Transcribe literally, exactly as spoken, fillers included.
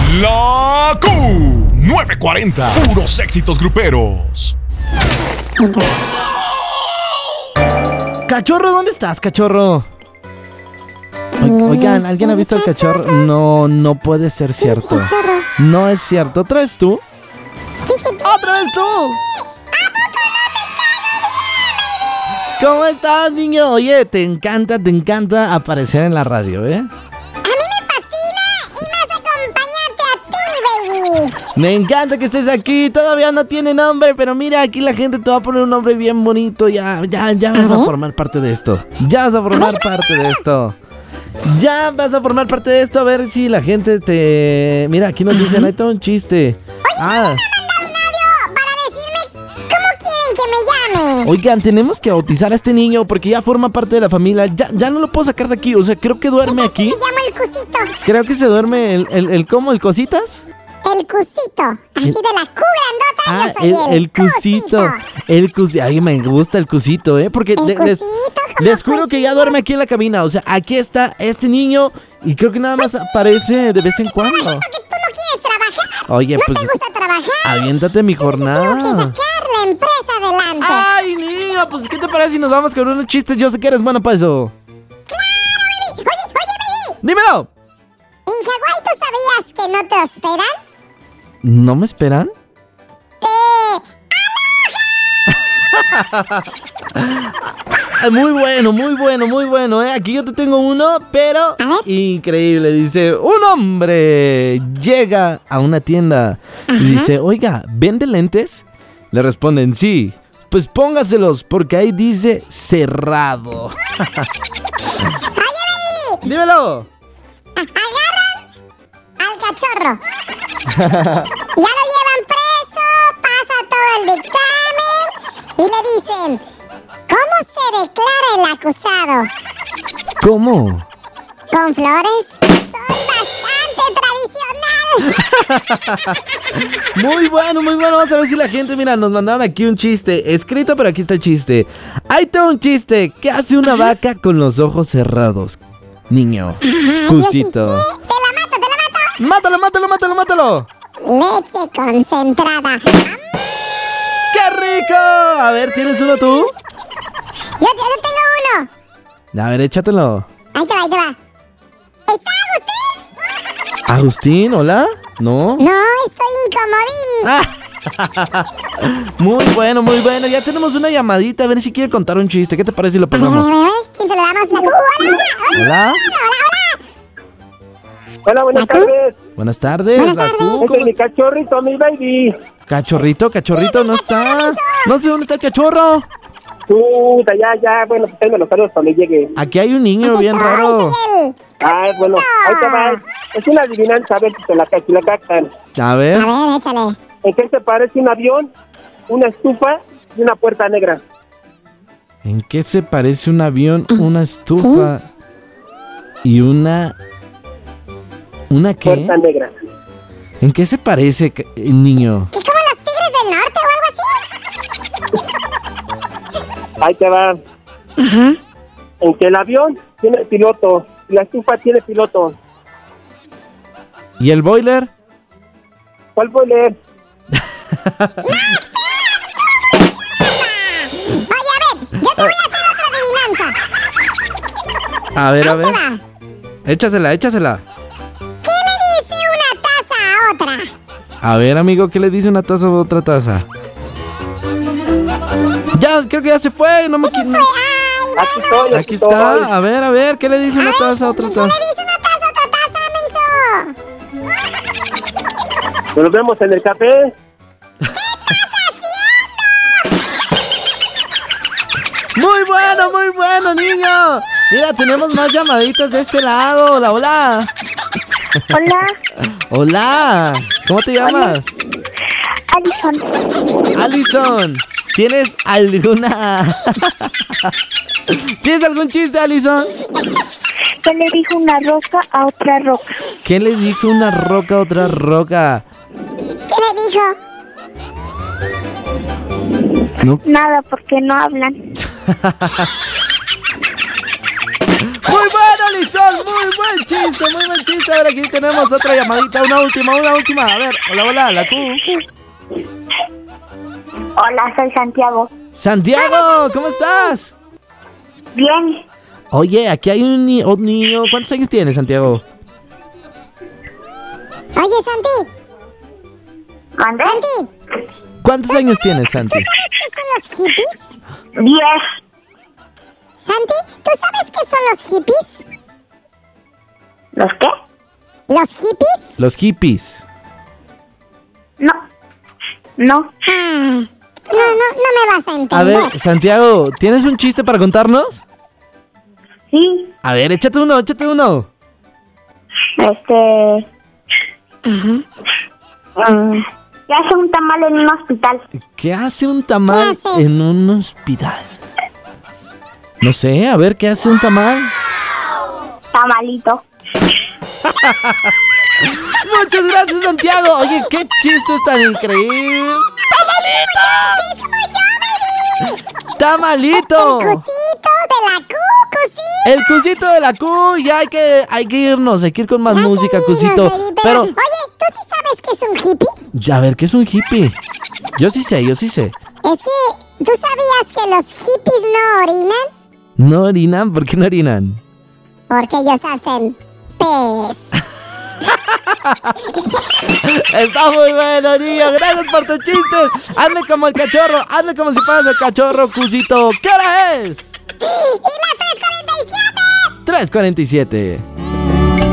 La Q nueve cuarenta, puros éxitos gruperos. Cachorro, ¿dónde estás, cachorro? O- Oigan, ¿alguien ha visto al cachorro? No, no puede ser cierto. No es cierto. ¿Otra vez tú? ¡Otra vez tú! ¿Cómo estás, niño? Oye, te encanta, te encanta aparecer en la radio, ¿eh? Me encanta que estés aquí. Todavía no tiene nombre, pero mira, aquí la gente te va a poner un nombre bien bonito. Ya, ya, ya vas a formar parte de esto. Ya vas a formar parte de esto. Ya vas a formar parte de esto. A ver si la gente te... Mira, aquí nos dicen, ahí está un chiste. Ah. Oigan, tenemos que bautizar a este niño porque ya forma parte de la familia. Ya, ya no lo puedo sacar de aquí. O sea, creo que duerme aquí. Se llama el Cusito. Creo que se duerme el, el, el ¿cómo? ¿El Cositas? El Cusito. Así de la Q grandota. Ah, yo soy el, el, el Cusito. El Cusito. Ay, me gusta el Cusito, ¿eh? Porque El le- les, Cusito, como les juro que ya duerme aquí en la cabina. O sea, aquí está este niño y creo que nada más aparece de vez en cuando. Porque tú no quieres trabajar. Oye, no pues te gusta trabajar. aviéntate mi Tengo que jornada. sacar la empresa adelante. Ay, niño, pues ¿qué te parece si nos vamos con unos chistes? Yo sé que eres bueno para eso. Oye, oye, baby. Dímelo. ¿En Hawái tú sabías que no te hospedan? ¿No me esperan? Te... Muy bueno, muy bueno, muy bueno, ¿eh? Aquí yo te tengo uno, pero increíble. Dice, un hombre llega a una tienda y dice, oiga, ¿vende lentes? Le responden, sí. Pues póngaselos, porque ahí dice cerrado. Oye, baby. Dímelo. Agarran al cachorro. Ya lo llevan preso, pasa todo el dictamen y le dicen, ¿cómo se declara el acusado? ¿Cómo? ¿Con flores? Soy bastante tradicional. Muy bueno, muy bueno. Vamos a ver si la gente, mira, nos mandaron aquí un chiste escrito, pero aquí está el chiste. Ahí está un chiste. ¿Qué hace una vaca con los ojos cerrados? Niño. Cusito. Te la mato, te la mato. Mátalo, mátalo, mátalo, mátalo. Leche concentrada. ¡Qué rico! A ver, ¿tienes uno tú? Yo, yo tengo uno. A ver, échatelo. Ahí te va, ahí te va. ¿Está Agustín? ¿Agustín? ¿Hola? ¿No? No, estoy incomodín. Ah. Muy bueno, muy bueno. Ya tenemos una llamadita. A ver si quiere contar un chiste. ¿Qué te parece si lo A ver, pasamos? a ver, a ver, ¿quién se lo damos? La Q. Hola, hola, hola. ¿Hola? Hola, buenas tardes. Buenas tardes. Buenas la tardes. Q, Es ¿cómo mi cachorrito, mi baby. Cachorrito, cachorrito, no está. No sé dónde está el cachorro. Puta, ya, ya, bueno, pues ahí me lo saludos cuando llegue. Aquí hay un niño bien Ay, raro. soy el Ay, bueno, ahí te va. Es una adivinanza, a ver si te la, si la captan. A ver. A ver, échale. ¿En qué se parece un avión, una estufa y una puerta negra? ¿En qué se parece un avión, una estufa y una... ¿Una qué? Puerta negra. ¿En qué se parece, ca- eh, niño? ¿Qué como los tigres del norte o algo así? Ahí te va. Ajá. En que el avión tiene piloto y la estufa tiene piloto. ¿Y el boiler? ¿Cuál fue leer? Oye, a ver, yo te voy a hacer otra adivinanza. A ver, a Ahí te ver. va. Échasela, échasela. ¿Qué le dice una taza a otra? A ver, amigo, ¿qué le dice una taza a otra taza? Ya, creo que ya se fue. No me qui- no- Ay, Aquí estoy, Aquí está. A ver, a ver, ¿qué le dice una taza a otra ¿qué taza? le dice una taza a otra taza, menso? Nos vemos en el café. Muy bueno, muy bueno, niño. Mira, tenemos más llamaditas de este lado. Hola, hola. Hola, Hola. ¿Cómo te llamas? Alison. Alison. ¿Tienes alguna... ¿Tienes algún chiste, Alison? ¿Qué le dijo una roca a otra roca? ¿Qué le dijo una roca a otra roca? ¿Qué le dijo? No. Nada, porque no hablan. Muy bueno, Marisol, muy buen chiste, muy buen chiste. Ahora aquí tenemos otra llamadita, una última, una última. A ver, hola, hola, la Q. Hola, soy Santiago. Santiago, ¿cómo estás? Bien. Oye, aquí hay un, ni- un niño. ¿Cuántos años tienes, Santiago? Oye, Santi, ¿Mandé? Santi, ¿Cuántos años tienes, Santi? ¿tú sabes qué son los hippies? Diez. Santi, ¿tú sabes qué son los hippies? ¿Los qué? ¿Los hippies? Los hippies. No. No. Ah, no, no, no me vas a entender. A ver, Santiago, ¿tienes un chiste para contarnos? Sí. A ver, échate uno, échate uno. Este... mm, ¿Qué hace un tamal en un hospital? ¿Qué hace un tamal ¿Qué hace? en un hospital? No sé, a ver, ¿qué hace un tamal? Tamalito. Muchas gracias, Santiago. Oye, qué chistes tan increíbles. ¡Tamalito! El cosito de la Q, cosito. El cusito de la Q. Ya hay que, hay que irnos, hay que ir con más Hay que música, irnos, cusito. baby, Pero, Oye, ¿tú sí sabes qué es un hippie? ya, a ver, ¿qué es un hippie? Yo sí sé, yo sí sé. Es que, ¿tú sabías que los hippies no orinan? ¿No orinan? ¿Por qué no orinan? Porque ellos hacen pez. Está muy bueno, niño. Gracias por tu chiste. Hazle como el cachorro. Hazle como si fueras el cachorro, cusito. ¿Qué hora es? ¡Y las tres cuarenta y siete! tres cuarenta y siete.